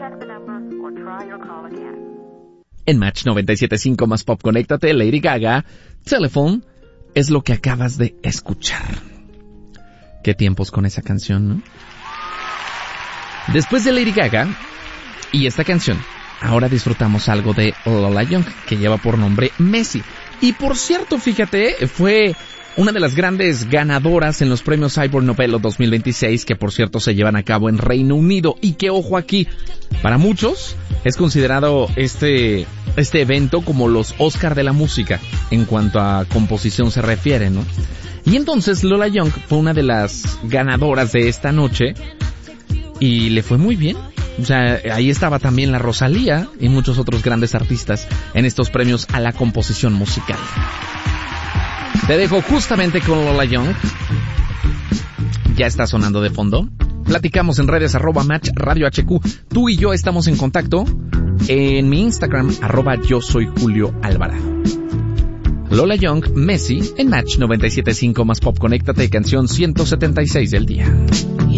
En Match 97.5 más Pop, conéctate, Lady Gaga, Telephone, es lo que acabas de escuchar. Qué tiempos con esa canción, ¿no? Después de Lady Gaga y esta canción, ahora disfrutamos algo de Lola Young, que lleva por nombre Messi. Y por cierto, fíjate, fue una de las grandes ganadoras en los premios Ivor Novello 2026, que por cierto se llevan a cabo en Reino Unido. Y que ojo aquí, para muchos es considerado este evento como los Oscar de la música en cuanto a composición se refiere, ¿no? Y entonces Lola Young fue una de las ganadoras de esta noche y le fue muy bien. O sea, ahí estaba también la Rosalía y muchos otros grandes artistas en estos premios a la composición musical. Te dejo justamente con Lola Young. Ya está sonando de fondo. Platicamos en redes @Match Radio HQ. Tú y yo estamos en contacto en mi Instagram @yo soy Julio Alvarado. Lola Young, Messi en Match 97.5 más Pop, conéctate, canción 176 del día.